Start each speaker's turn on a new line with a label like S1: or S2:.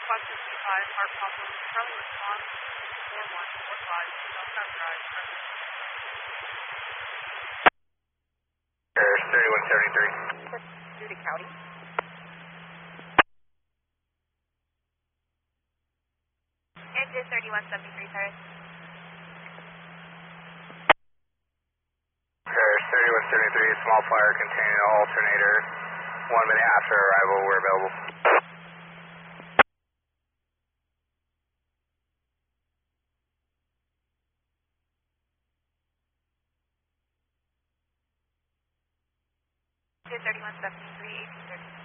S1: Request 55, Park Papa, Charlie response 4145, Southbound Drive,
S2: There's 3173.
S3: Due to County. Engine 3173, Paris.
S2: There's 3173, small fire containing an alternator. 1 minute after arrival, we're available.
S3: Engine 3173, 1830.